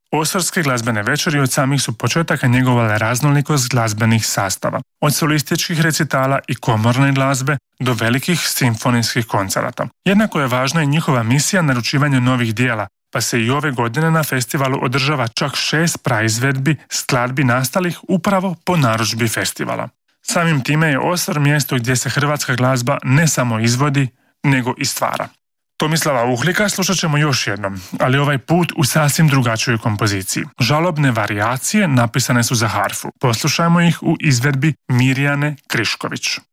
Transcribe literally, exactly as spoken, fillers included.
Osarske glazbene večeri od samih su početaka njegovale raznolikost glazbenih sastava, od solističkih recitala i komorne glazbe do velikih simfonijskih koncerata. Jednako je važna i njihova misija naručivanja novih dijela, pa se i ove godine na festivalu održava čak šest praizvedbi skladbi nastalih upravo po narudžbi festivala. Samim time je Osar mjesto gdje se hrvatska glazba ne samo izvodi, nego i stvara. Tomislava Uhlika slušat ćemo još jednom, ali ovaj put u sasvim drugačijoj kompoziciji. Žalobne varijacije napisane su za harfu. Poslušajmo ih u izvedbi Mirjane Krišković.